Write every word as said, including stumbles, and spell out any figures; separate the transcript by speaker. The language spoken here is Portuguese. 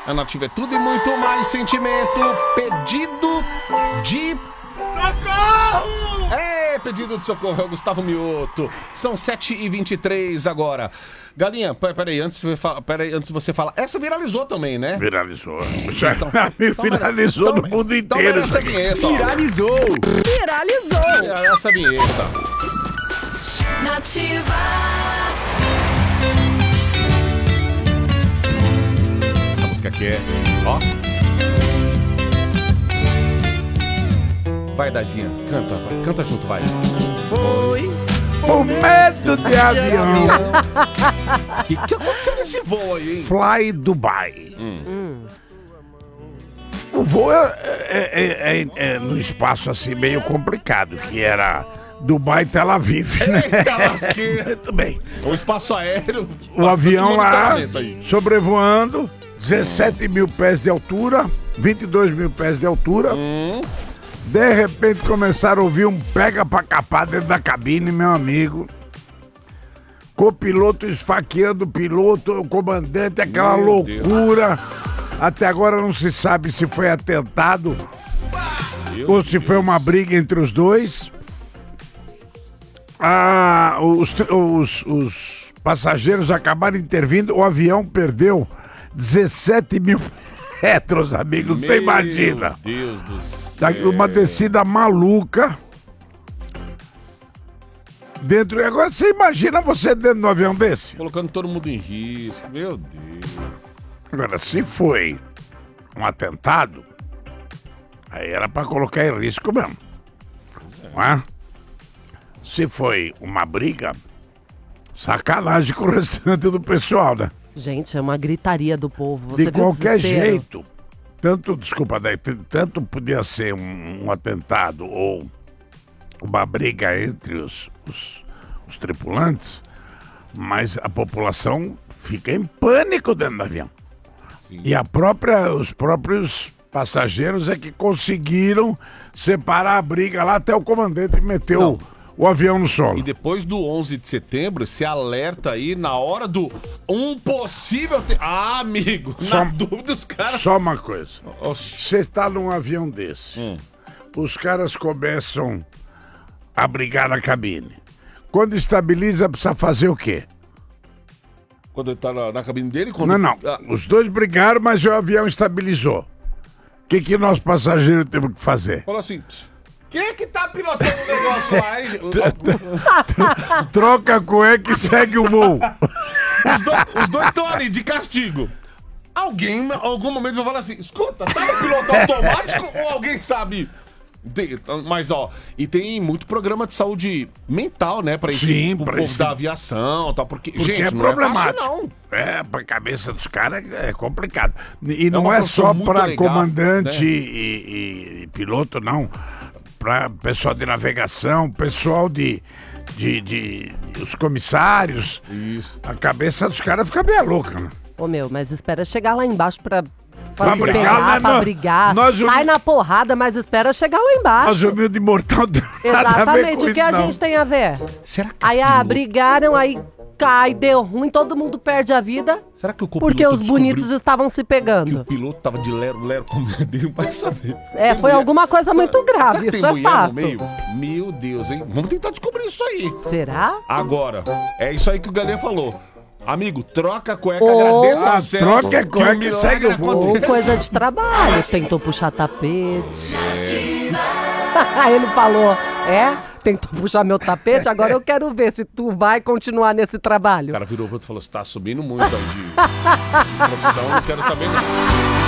Speaker 1: A Nativa é tudo e muito mais sentimento. Pedido de... Socorro! É, pedido de socorro, é o Gustavo Mioto. São sete e vinte e três agora. Galinha, peraí, antes, peraí, antes de você falar. Essa viralizou também, né?
Speaker 2: Viralizou.
Speaker 1: Então,
Speaker 2: então, viralizou então, no mundo inteiro.
Speaker 1: Então essa vinheta,
Speaker 3: viralizou! Viralizou!
Speaker 1: Essa vinheta.
Speaker 4: Nativa.
Speaker 1: Essa música aqui é... Ó. Vai, Dazinha, canta, vai. Canta junto, vai.
Speaker 2: Foi o medo de avião.
Speaker 1: O que, que aconteceu nesse voo aí, hein?
Speaker 2: Fly Dubai. Hum. Hum. O voo é, é, é, é no espaço assim meio complicado, que era Dubai Tel Aviv, né?
Speaker 1: Eita, lasqueira.
Speaker 2: Muito bem.
Speaker 1: O espaço aéreo.
Speaker 2: O avião lá, sobrevoando, dezessete mil pés de altura, vinte e dois mil pés de altura. Hum. De repente começaram a ouvir um pega pra capar dentro da cabine, meu amigo. Copiloto esfaqueando o piloto, o comandante, aquela meu loucura. Deus. Até agora não se sabe se foi atentado meu ou se Deus. Foi uma briga entre os dois. Ah, os, os, os passageiros acabaram intervindo, o avião perdeu dezessete mil metros, amigo, você imagina.
Speaker 1: Meu Deus do céu.
Speaker 2: Uma descida maluca. Dentro. Agora você imagina você dentro de um avião desse?
Speaker 1: Colocando todo mundo em risco, meu Deus.
Speaker 2: Agora, se foi um atentado, aí era pra colocar em risco mesmo. É. Não é? Se foi uma briga, sacanagem com o restante do pessoal, né?
Speaker 3: Gente, é uma gritaria do povo. Você
Speaker 2: de
Speaker 3: viu
Speaker 2: qualquer jeito, tanto, desculpa, daí, tanto podia ser um, um atentado ou uma briga entre os, os, os tripulantes, mas a população fica em pânico dentro do avião. Sim. E a própria, os próprios passageiros é que conseguiram separar a briga lá, até o comandante meteu... Não. O avião no solo.
Speaker 1: E depois do onze de setembro, esse alerta aí, na hora do um possível... Te... Ah, amigo, só, na dúvida os caras...
Speaker 2: Só uma coisa. Você tá num avião desse, hum. os caras começam a brigar na cabine. Quando estabiliza, precisa fazer o quê?
Speaker 1: Quando ele tá na, na cabine dele? Quando...
Speaker 2: Não, não. Ah. Os dois brigaram, mas o avião estabilizou. O que que nós passageiros temos que fazer?
Speaker 1: Falou assim... Quem é que tá pilotando o negócio lá, hein?
Speaker 2: Troca a cueca e segue o voo.
Speaker 1: Os, do, os dois estão ali, de castigo. Alguém, em algum momento, vai falar assim, escuta, tá no piloto automático ou alguém sabe? De, mas, ó, e tem muito programa de saúde mental, né? Pra esse
Speaker 2: Sim,
Speaker 1: pro
Speaker 2: pra
Speaker 1: povo
Speaker 2: esse...
Speaker 1: da aviação, tal, porque,
Speaker 2: porque
Speaker 1: gente,
Speaker 2: é
Speaker 1: não
Speaker 2: problemático.
Speaker 1: é fácil, não. É,
Speaker 2: pra cabeça dos caras é complicado. E
Speaker 1: é
Speaker 2: não é só pra
Speaker 1: legal,
Speaker 2: comandante
Speaker 1: né?
Speaker 2: e, e, e piloto, não. Para pessoal de navegação, pessoal de, de, de, de os comissários.
Speaker 1: Isso.
Speaker 2: A cabeça dos caras fica meio louca, né?
Speaker 3: Ô meu, mas espera chegar lá embaixo pra, pra, pra se
Speaker 2: brigar,
Speaker 3: pegar,
Speaker 2: né?
Speaker 3: pra
Speaker 2: nós,
Speaker 3: brigar.
Speaker 2: Nós,
Speaker 3: Sai na porrada, mas espera chegar lá embaixo.
Speaker 2: Nós o de mortal.
Speaker 3: Exatamente, o que a não. gente tem a ver?
Speaker 1: Será que
Speaker 3: aí ah, brigaram, aí cai, deu ruim, todo mundo perde a vida.
Speaker 1: Será que o
Speaker 3: porque os bonitos estavam se pegando?
Speaker 1: Que o piloto tava de lero-lero com medo dele, não vai saber.
Speaker 3: É, tem foi mulher. alguma coisa será, muito grave, isso é fato.
Speaker 1: Meu Deus, hein? Vamos tentar descobrir isso aí.
Speaker 3: Será?
Speaker 1: Agora, é isso aí que o Galinha falou. Amigo, troca a cueca, oh, agradeça ao céu.
Speaker 2: Troca a cueca e segue o voo.
Speaker 3: Ou coisa de trabalho, tentou puxar tapete. É. Ele falou, é... Tentou puxar meu tapete, agora eu quero ver se tu vai continuar nesse trabalho.
Speaker 1: O cara virou pro outro e falou, você tá subindo muito aí de, de profissão, não quero saber nada.